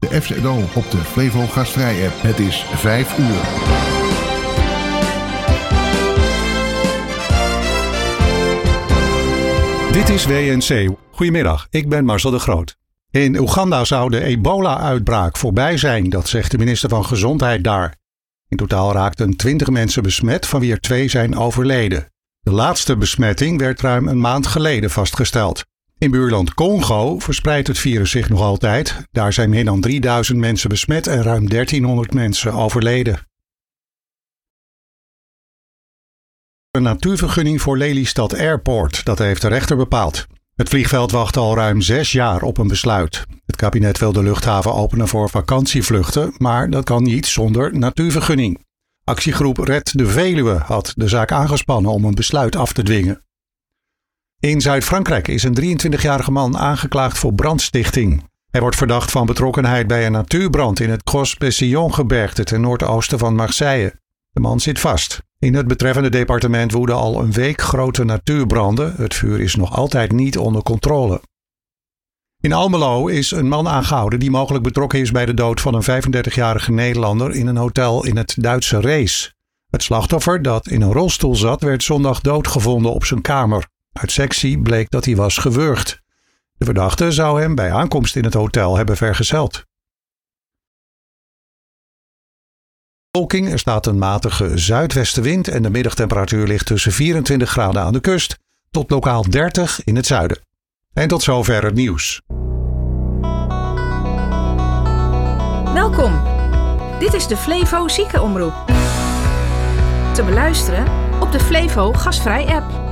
de FZO op de Flevo Gastvrij app. Het is 5 uur. Dit is WNC. Goedemiddag, ik ben Marcel de Groot. In Oeganda zou de ebola-uitbraak voorbij zijn, dat zegt de minister van Gezondheid daar. In totaal raakten 20 mensen besmet, van wie er 2 zijn overleden. De laatste besmetting werd ruim een maand geleden vastgesteld. In buurland Congo verspreidt het virus zich nog altijd. Daar zijn meer dan 3000 mensen besmet en ruim 1300 mensen overleden. Een natuurvergunning voor Lelystad Airport, dat heeft de rechter bepaald. Het vliegveld wacht al ruim 6 jaar op een besluit. Het kabinet wil de luchthaven openen voor vakantievluchten, maar dat kan niet zonder natuurvergunning. Actiegroep Red de Veluwe had de zaak aangespannen om een besluit af te dwingen. In Zuid-Frankrijk is een 23-jarige man aangeklaagd voor brandstichting. Hij wordt verdacht van betrokkenheid bij een natuurbrand in het Gros-Bessillon-gebergte ten noordoosten van Marseille. De man zit vast. In het betreffende departement woeden al een week grote natuurbranden. Het vuur is nog altijd niet onder controle. In Almelo is een man aangehouden die mogelijk betrokken is bij de dood van een 35-jarige Nederlander in een hotel in het Duitse Rees. Het slachtoffer, dat in een rolstoel zat, werd zondag doodgevonden op zijn kamer. Uit sectie bleek dat hij was gewurgd. De verdachte zou hem bij aankomst in het hotel hebben vergezeld. Er staat een matige zuidwestenwind en de middagtemperatuur ligt tussen 24 graden aan de kust tot lokaal 30 in het zuiden. En tot zover het nieuws. Welkom. Dit is de Flevo Ziekenomroep. Te beluisteren op de Flevo Gastvrij app.